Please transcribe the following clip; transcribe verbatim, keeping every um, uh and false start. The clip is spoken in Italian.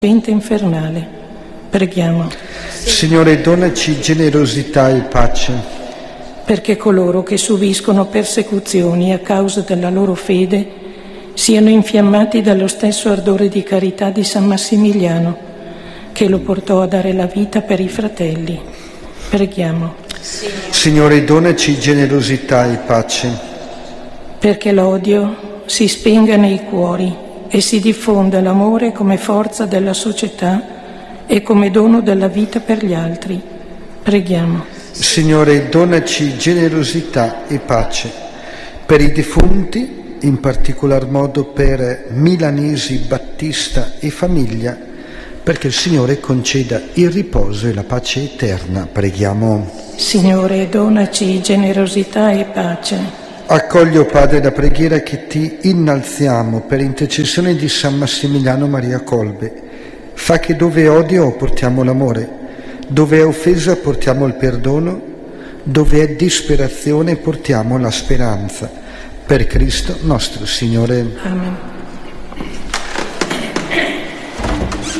Vento infernale. Preghiamo. Signore, donaci generosità e pace. Perché coloro che subiscono persecuzioni a causa della loro fede siano infiammati dallo stesso ardore di carità di San Massimiliano, che lo portò a dare la vita per i fratelli. Preghiamo. Signore, donaci generosità e pace. Perché l'odio si spenga nei cuori e si diffonda l'amore come forza della società e come dono della vita per gli altri. Preghiamo. Signore, donaci generosità e pace per i defunti, in particolar modo per Milanesi, Battista e famiglia, perché il Signore conceda il riposo e la pace eterna. Preghiamo. Signore, donaci generosità e pace. Accoglio, Padre, la preghiera che ti innalziamo per intercessione di San Massimiliano Maria Kolbe. Fa che dove è odio portiamo l'amore, dove è offesa portiamo il perdono, dove è disperazione portiamo la speranza. Per Cristo nostro Signore. Amen.